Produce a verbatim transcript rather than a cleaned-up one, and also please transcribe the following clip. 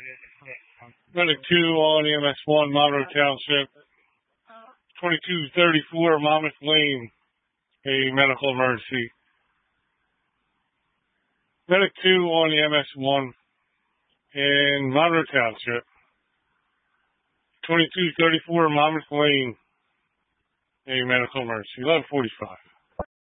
Medic two on E M S one, Monroe Township. twenty-two thirty-four Monmouth Lane, a medical emergency. Medic two on E M S one in Monroe Township. twenty-two thirty-four Monmouth Lane, a medical emergency. eleven forty-five.